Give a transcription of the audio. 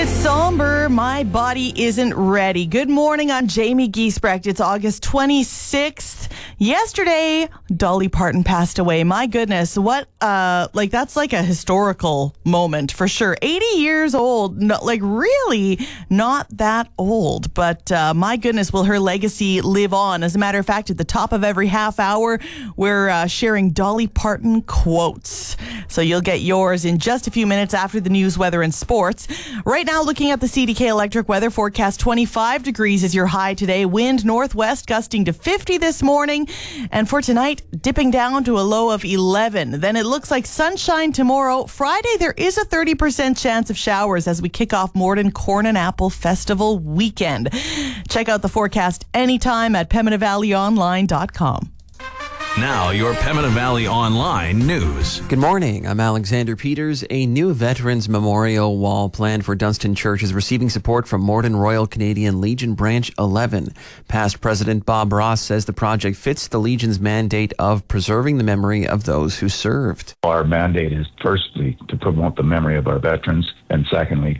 Somber, my body isn't ready. Good morning, I'm Jamie Giesbrecht. It's August 26th. Yesterday, Dolly Parton passed away. My goodness, what, that's like a historical moment for sure. 80 years old, really not that old. But my goodness, will her legacy live on? As a matter of fact, at the top of every half hour, we're sharing Dolly Parton quotes. So you'll get yours in just a few minutes after the news, weather, and sports. Right now, looking at the CDK Electric weather forecast, 25 degrees is your high today. Wind northwest gusting to 50 this morning. And for tonight, dipping down to a low of 11. Then it looks like sunshine tomorrow. Friday, there is a 30% chance of showers as we kick off Morden Corn and Apple Festival weekend. Check out the forecast anytime at PembinaValleyOnline.com. Now, your Pembina Valley Online news. Good morning. I'm Alexander Peters. A new Veterans Memorial Wall planned for Dunstan Church is receiving support from Morden Royal Canadian Legion Branch 11. Past President Bob Ross says the project fits the Legion's mandate of preserving the memory of those who served. Our mandate is firstly to promote the memory of our veterans, and secondly